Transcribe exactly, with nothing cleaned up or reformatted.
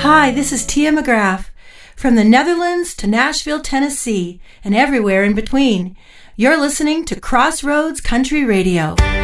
Hi, this is Tia McGrath. From the Netherlands to Nashville, Tennessee, and everywhere in between, you're listening to Crossroads Country Radio.